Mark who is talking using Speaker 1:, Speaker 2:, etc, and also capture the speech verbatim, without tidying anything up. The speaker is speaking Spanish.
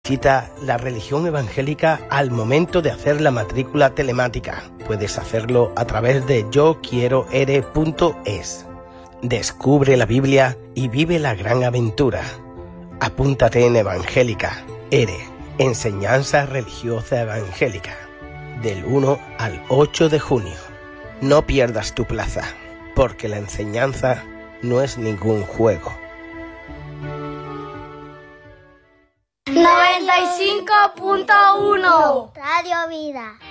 Speaker 1: Cita la religión evangélica al momento de hacer la matrícula telemática. Puedes hacerlo a través de yo quiero ere punto es. Descubre la Biblia y vive la gran aventura. Apúntate en Evangélica E R E, Enseñanza Religiosa Evangélica, del uno al ocho de junio. No pierdas tu plaza, porque la enseñanza no es ningún juego.
Speaker 2: noventa y cinco punto uno
Speaker 3: Radio Vida.